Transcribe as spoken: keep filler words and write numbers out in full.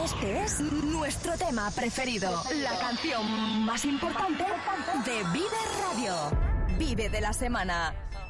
Este es nuestro tema preferido, la canción más importante de Vive Radio. Vive de la semana.